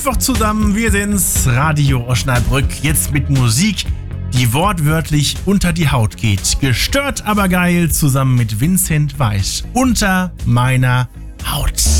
Mittwoch zusammen, wir sind's, Radio Osnabrück, jetzt mit Musik, die wortwörtlich unter die Haut geht. Gestört, aber geil, zusammen mit Vincent Weiss, unter meiner Haut.